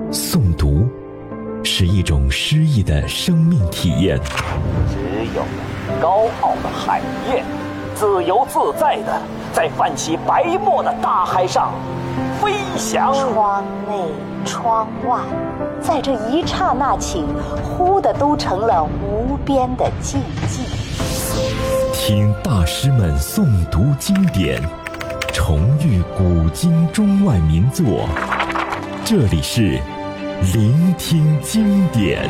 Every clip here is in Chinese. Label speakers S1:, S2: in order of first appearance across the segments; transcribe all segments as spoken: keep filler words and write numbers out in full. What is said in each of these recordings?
S1: 诵读是一种诗意的生命体验。
S2: 只有高傲的海燕，自由自在地在泛起白沫的大海上飞翔。
S3: 窗内窗外，在这一刹那起，忽的都成了无边的寂寂。
S1: 听大师们诵读经典，重遇古今中外名作。这里是聆听经典。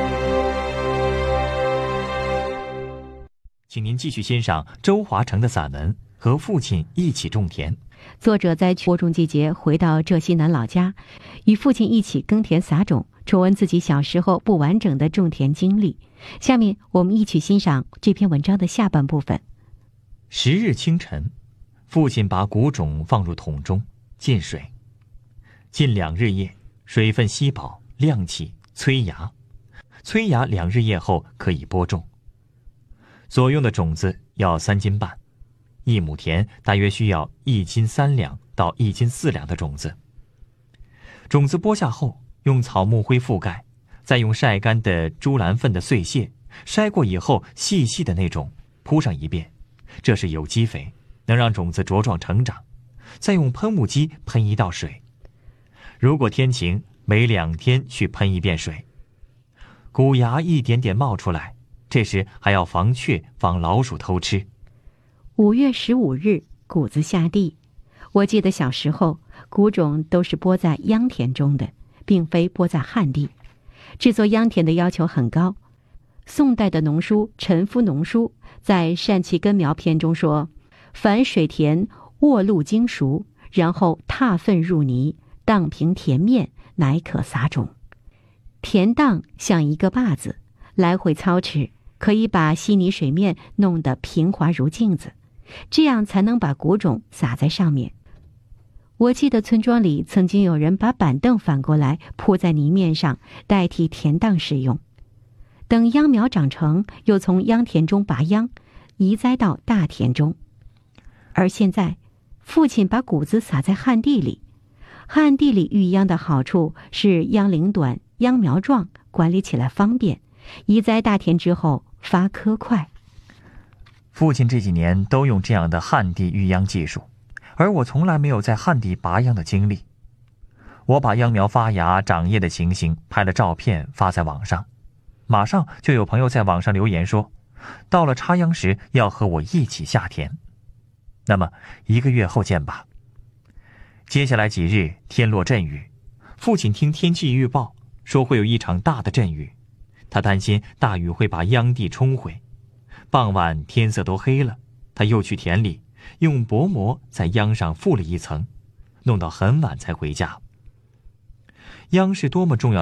S4: 请您继续欣赏周华成的散文《和父亲一起种田》。
S5: 作者在播种季节回到浙西南老家，与父亲一起耕田撒种，重温自己小时候不完整的种田经历。下面我们一起欣赏这篇文章的下半部分。
S4: 十日清晨，父亲把谷种放入桶中，浸水，浸两日夜，水分稀饱，亮起，催芽。催芽两日夜后可以播种。所用的种子要三斤半，一亩田大约需要一斤三两到一斤四两的种子。种子播下后，用草木灰覆盖，再用晒干的猪栏粪的碎屑，筛过以后细细的那种铺上一遍，这是有机肥，能让种子茁壮成长。再用喷雾机喷一道水，如果天晴，每两天去喷一遍水。谷芽一点点冒出来，这时还要防雀防老鼠偷吃。
S5: 五月十五日，谷子下地。我记得小时候，谷种都是播在秧田中的，并非播在旱地。制作秧田的要求很高。宋代的农书陈夫农书在《善畦根苗篇》中说：凡水田沃露精熟，然后踏粪入泥，荡平田面，乃可撒种。田荡像一个坝子，来回操持，可以把稀泥水面弄得平滑如镜子，这样才能把谷种撒在上面。我记得村庄里曾经有人把板凳反过来铺在泥面上，代替田荡使用。等秧苗长成，又从秧田中拔秧，移栽到大田中。而现在，父亲把谷子撒在旱地里。旱地里育秧的好处是秧龄短，秧苗壮，管理起来方便，移栽大田之后发棵快。
S4: 父亲这几年都用这样的旱地育秧技术，而我从来没有在旱地拔秧的经历。我把秧苗发芽长叶的情形拍了照片发在网上，马上就有朋友在网上留言说，到了插秧时要和我一起下田。那么一个月后见吧。接下来几日天落阵雨，父亲听天气预报说会有一场大的阵雨，他担心大雨会把秧地冲毁。傍晚天色都黑了，他又去田里用薄膜在秧上覆了一层，弄到很晚才回家。秧是多么重要